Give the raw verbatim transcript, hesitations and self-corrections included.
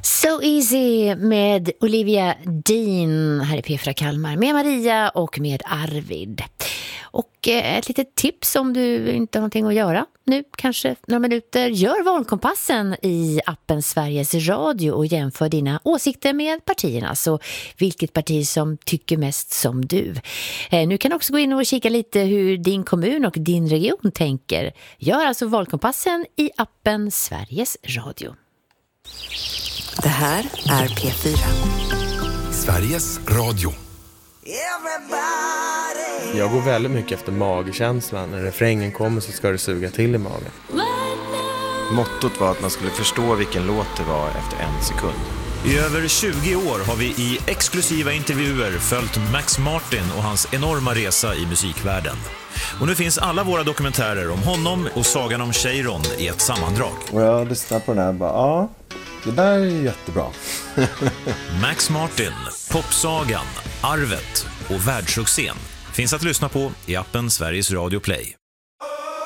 So Easy med Olivia Dean här i P fyra Kalmar med Maria och med Arvid. Och ett litet tips om du inte har någonting att göra nu, kanske några minuter. Gör valkompassen i appen Sveriges Radio och jämför dina åsikter med partierna. Så vilket parti som tycker mest som du. Nu kan du också gå in och kika lite hur din kommun och din region tänker. Gör alltså valkompassen i appen Sveriges Radio. Det här är P fyra. Sveriges Radio. Jag går väldigt mycket efter magkänslan. När refrängen kommer så ska det suga till i magen. Mottot var att man skulle förstå vilken låt det var efter en sekund. I över tjugo år har vi i exklusiva intervjuer följt Max Martin och hans enorma resa i musikvärlden. Och nu finns alla våra dokumentärer om honom och sagan om Cheiron i ett sammandrag. Och jag lyssnar på den här och bara, ja, det där är jättebra. Max Martin, popsagan, arvet och världssuccén finns att lyssna på i appen Sveriges Radio Play.